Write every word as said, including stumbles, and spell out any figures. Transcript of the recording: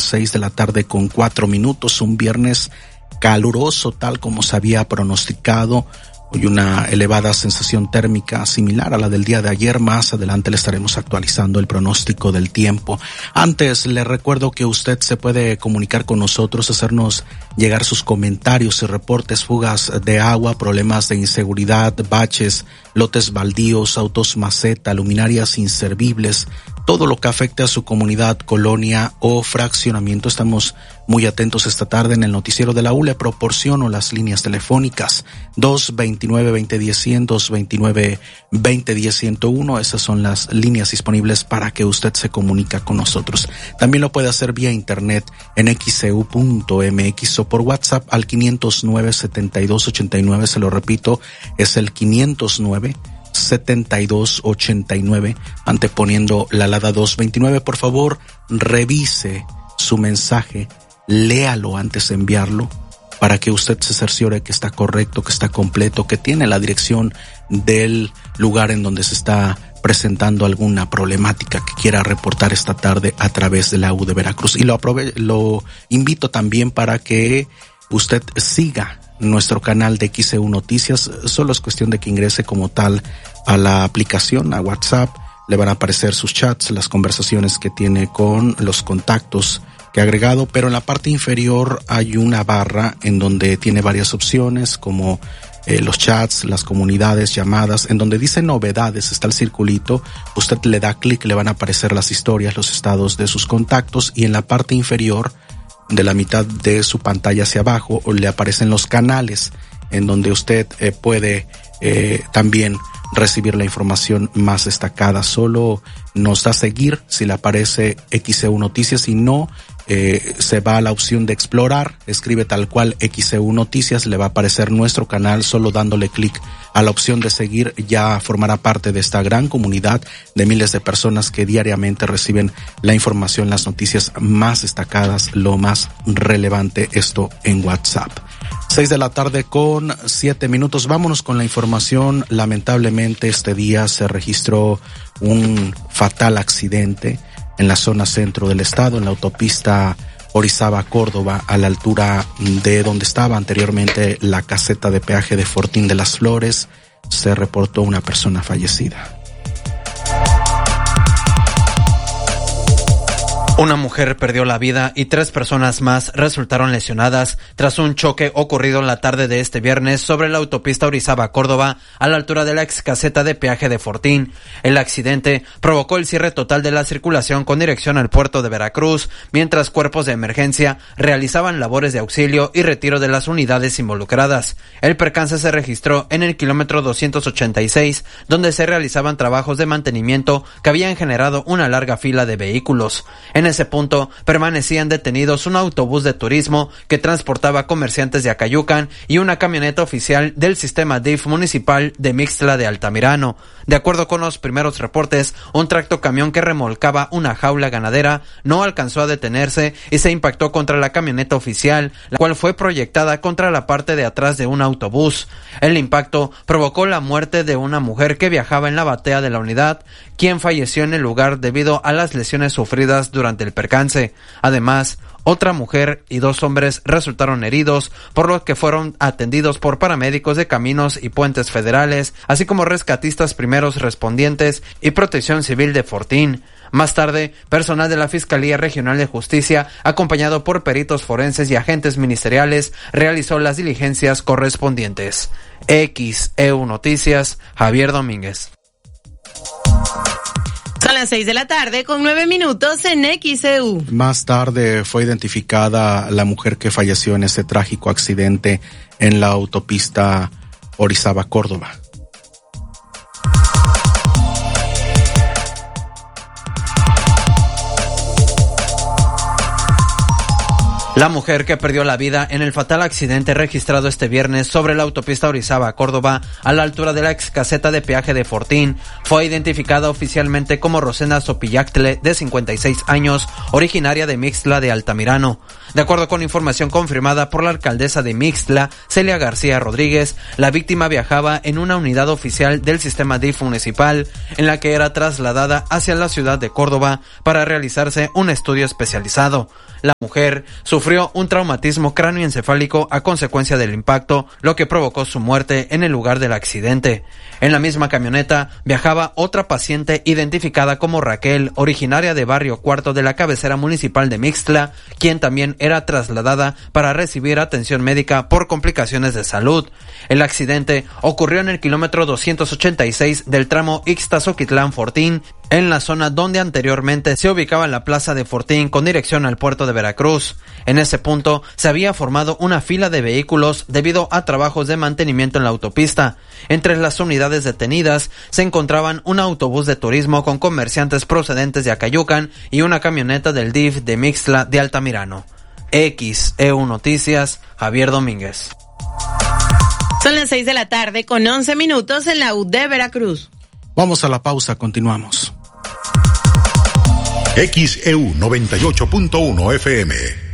seis de la tarde con cuatro minutos, un viernes caluroso tal como se había pronosticado. Hoy una elevada sensación térmica similar a la del día de ayer. Más adelante le estaremos actualizando el pronóstico del tiempo. Antes le recuerdo que usted se puede comunicar con nosotros, hacernos llegar sus comentarios y reportes, fugas de agua, problemas de inseguridad, baches, lotes baldíos, autos maceta, luminarias inservibles, todo lo que afecte a su comunidad, colonia o fraccionamiento. Estamos muy atentos esta tarde en el noticiero de la U. Le proporciono las líneas telefónicas dos veintinueve, veinte diez, cien, dos veintinueve, veinte diez, ciento uno. Esas son las líneas disponibles para que usted se comunica con nosotros. También lo puede hacer vía internet en x c u punto m x o por WhatsApp al quinientos nueve, setenta y dos, ochenta y nueve. Se lo repito, es el quinientos nueve, setenta y dos, ochenta y nueve, anteponiendo la alada dos veintinueve. Por favor, revise su mensaje, léalo antes de enviarlo para que usted se cerciore que está correcto, que está completo, que tiene la dirección del lugar en donde se está presentando alguna problemática que quiera reportar esta tarde a través de la U de Veracruz. Y lo aprove- lo invito también para que usted siga nuestro canal de X C U Noticias. Solo es cuestión de que ingrese como tal a la aplicación, a WhatsApp. Le van a aparecer sus chats, las conversaciones que tiene con los contactos que ha agregado, pero en la parte inferior hay una barra en donde tiene varias opciones como eh, los chats, las comunidades, llamadas, en donde dice novedades, está el circulito. Usted le da clic, le van a aparecer las historias, los estados de sus contactos, y en la parte inferior de la mitad de su pantalla hacia abajo le aparecen los canales en donde usted eh, puede eh, también recibir la información más destacada. Solo nos da seguir si le aparece X C U Noticias, y no eh, se va a la opción de explorar, escribe tal cual X C U Noticias, le va a aparecer nuestro canal. Solo dándole clic a la opción de seguir ya formará parte de esta gran comunidad de miles de personas que diariamente reciben la información, las noticias más destacadas, lo más relevante, esto en WhatsApp. Seis de la tarde con siete minutos. Vámonos con la información. Lamentablemente este día se registró un fatal accidente en la zona centro del estado, en la autopista Orizaba-Córdoba, a la altura de donde estaba anteriormente la caseta de peaje de Fortín de las Flores. Se reportó una persona fallecida. Una mujer perdió la vida y tres personas más resultaron lesionadas tras un choque ocurrido la tarde de este viernes sobre la autopista Orizaba-Córdoba a la altura de la ex caseta de peaje de Fortín. El accidente provocó el cierre total de la circulación con dirección al puerto de Veracruz, mientras cuerpos de emergencia realizaban labores de auxilio y retiro de las unidades involucradas. El percance se registró en el kilómetro doscientos ochenta y seis, donde se realizaban trabajos de mantenimiento que habían generado una larga fila de vehículos. En En ese punto permanecían detenidos un autobús de turismo que transportaba comerciantes de Acayucan y una camioneta oficial del sistema D I F municipal de Mixtla de Altamirano. De acuerdo con los primeros reportes, un tractocamión que remolcaba una jaula ganadera no alcanzó a detenerse y se impactó contra la camioneta oficial, la cual fue proyectada contra la parte de atrás de un autobús. El impacto provocó la muerte de una mujer que viajaba en la batea de la unidad, quien falleció en el lugar debido a las lesiones sufridas durante el percance. Además, otra mujer y dos hombres resultaron heridos, por lo que fueron atendidos por paramédicos de Caminos y Puentes Federales, así como rescatistas primeros respondientes y Protección Civil de Fortín. Más tarde, personal de la Fiscalía Regional de Justicia, acompañado por peritos forenses y agentes ministeriales, realizó las diligencias correspondientes. X E U Noticias, Javier Domínguez. Son las seis de la tarde con nueve minutos en X E U. Más tarde fue identificada la mujer que falleció en este trágico accidente en la autopista Orizaba-Córdoba. La mujer que perdió la vida en el fatal accidente registrado este viernes sobre la autopista Orizaba-Córdoba a la altura de la ex caseta de peaje de Fortín fue identificada oficialmente como Rosena Sopillactle, de cincuenta y seis años, originaria de Mixtla de Altamirano. De acuerdo con información confirmada por la alcaldesa de Mixtla, Celia García Rodríguez, la víctima viajaba en una unidad oficial del sistema D I F municipal, en la que era trasladada hacia la ciudad de Córdoba para realizarse un estudio especializado. La mujer sufrió un traumatismo cráneoencefálico a consecuencia del impacto, lo que provocó su muerte en el lugar del accidente. En la misma camioneta viajaba otra paciente identificada como Raquel, originaria de Barrio Cuarto de la cabecera municipal de Mixtla, quien también era trasladada para recibir atención médica por complicaciones de salud. El accidente ocurrió en el kilómetro doscientos ochenta y seis del tramo Ixtazoquitlán-Fortín, en la zona donde anteriormente se ubicaba la plaza de Fortín con dirección al puerto de Veracruz. En ese punto se había formado una fila de vehículos debido a trabajos de mantenimiento en la autopista. Entre las unidades detenidas se encontraban un autobús de turismo con comerciantes procedentes de Acayucan y una camioneta del D I F de Mixtla de Altamirano. X E U Noticias, Javier Domínguez. Son las seis de la tarde con once minutos en la U de Veracruz. Vamos a la pausa, continuamos. X E U noventa y ocho punto uno F M.